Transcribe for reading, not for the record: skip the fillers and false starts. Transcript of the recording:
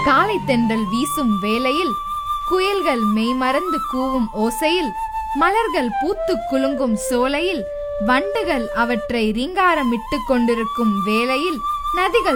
காலை தென்றல் வீசும் வேளையில், குயில்கள் மெய்மறந்து கூவும் ஓசையில், மலர்கள் பூத்து குலுங்கும் சோலையில், வண்டுகள் அவற்றை ரீங்காரமிட்டு கொண்டிருக்கும் வேளையில், நதிகள்